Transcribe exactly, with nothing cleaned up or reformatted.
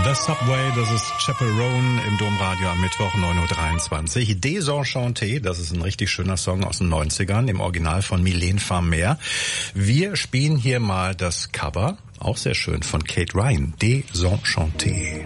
The Subway, das ist Chaperone im Domradio am Mittwoch neun Uhr dreiundzwanzig. Désenchanté, das ist ein richtig schöner Song aus den neunzigern, im Original von Mylène Farmer. Wir spielen hier mal das Cover, auch sehr schön, von Kate Ryan, Désenchanté.